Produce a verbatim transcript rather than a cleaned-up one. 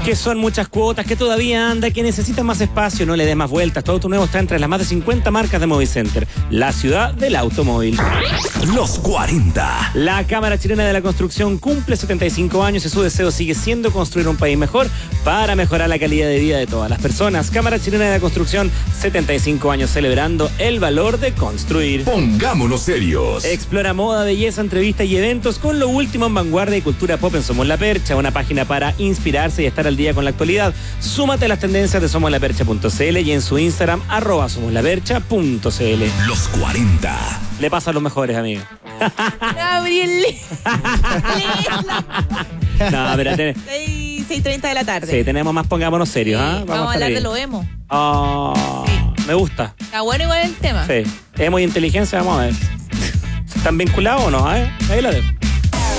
Que son muchas cuotas, que todavía anda, que necesita más espacio, no le des más vueltas. Tu auto nuevo está entre las más de cincuenta marcas de Movicenter, la ciudad del automóvil. Los cuarenta. La Cámara Chilena de la Construcción cumple setenta y cinco años y su deseo sigue siendo construir un país mejor para mejorar la calidad de vida de todas las personas. Cámara Chilena de la Construcción, setenta y cinco años celebrando el valor de construir. Pongámonos serios. Explora moda, belleza, entrevistas y eventos con lo último en vanguardia y cultura pop en Somos La Percha, una página para inspirarse y estar al día con la actualidad. Súmate a las tendencias de somos la percha punto c l y en su Instagram, arroba somos la percha punto c l. Los cuarenta. Le pasa a los mejores, amigos. Gabriel. No, pero ten... seis y treinta de la tarde. Sí, tenemos más, pongámonos serios. Sí, ¿eh? Vamos, vamos a hablar bien. de lo emo. Oh, Sí. Me gusta. Está bueno igual el tema. Sí. Emo y inteligencia, vamos a ver. ¿Están vinculados o no? ¿Eh? Ahí la dejo.